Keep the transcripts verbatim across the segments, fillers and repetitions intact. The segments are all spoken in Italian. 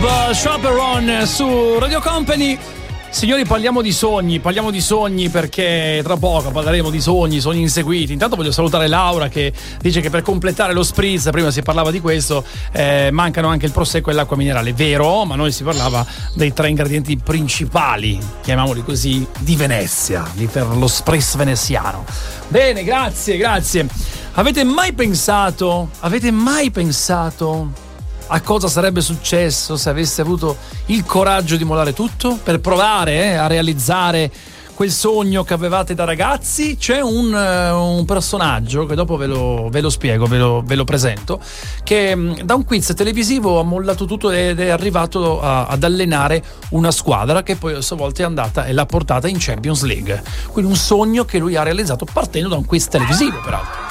Club, Chaperone su Radio Company. Signori, parliamo di sogni, parliamo di sogni perché tra poco parleremo di sogni, sogni inseguiti. Intanto voglio salutare Laura che dice che per completare lo spritz, prima si parlava di questo, eh, mancano anche il prosecco e l'acqua minerale. Vero, ma noi si parlava dei tre ingredienti principali, chiamiamoli così, di Venezia, di per lo spritz veneziano. Bene, grazie, grazie. Avete mai pensato, avete mai pensato a cosa sarebbe successo se aveste avuto il coraggio di mollare tutto per provare eh, a realizzare quel sogno che avevate da ragazzi? C'è un, uh, un personaggio che dopo ve lo, ve lo spiego, ve lo, ve lo presento, che mh, da un quiz televisivo ha mollato tutto ed è arrivato a, ad allenare una squadra che poi a sua volta è andata e l'ha portata in Champions League. Quindi un sogno che lui ha realizzato partendo da un quiz televisivo, peraltro.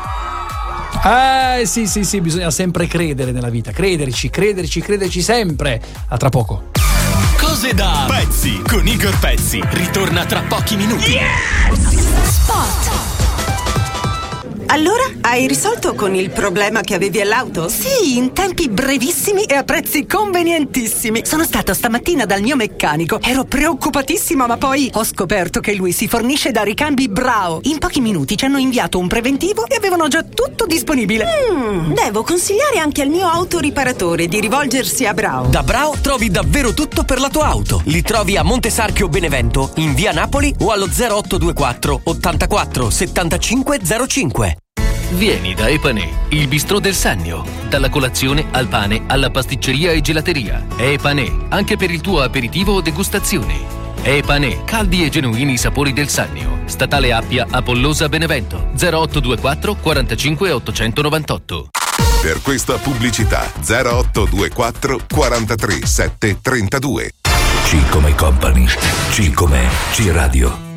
Eh sì sì sì, bisogna sempre credere nella vita, crederci, crederci, crederci sempre. A tra poco. Cose da pezzi con Igor Pezzi ritorna tra pochi minuti. Yes! Spot. Allora, hai risolto con il problema che avevi all'auto? Sì, in tempi brevissimi e a prezzi convenientissimi. Sono stata stamattina dal mio meccanico. Ero preoccupatissima, ma poi ho scoperto che lui si fornisce da Ricambi Brao. In pochi minuti ci hanno inviato un preventivo e avevano già tutto disponibile. Mm, devo consigliare anche al mio autoriparatore di rivolgersi a Brao. Da Brao trovi davvero tutto per la tua auto. Li trovi a Montesarchio Benevento, in via Napoli o allo zero otto due quattro ottantaquattro settantacinque zero cinque. Vieni da Epanè, il bistrò del Sannio. Dalla colazione al pane alla pasticceria e gelateria. Epanè, anche per il tuo aperitivo o degustazione. Epanè, caldi e genuini sapori del Sannio. Statale Appia, Apollosa, Benevento. zero otto due quattro quarantacinque ottocentonovantotto. Per questa pubblicità zero otto due quattro quarantatré sette trentadue. C come Company, C come C Radio.